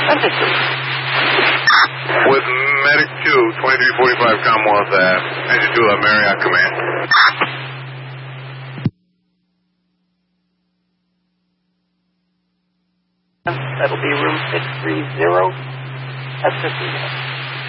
Understood. With Medic 2, 2345 Commonwealth Ave, Engine 2, Marriott Command. That'll be room 630 at 50 minutes.